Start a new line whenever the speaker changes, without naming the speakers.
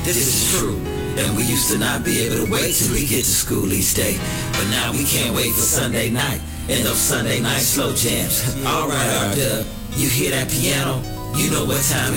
this is true. And we used to not be able to wait till we get to school each day. But now we can't wait for Sunday night and those Sunday night slow jams. Alright, R-Dub, you hear that piano? You know what time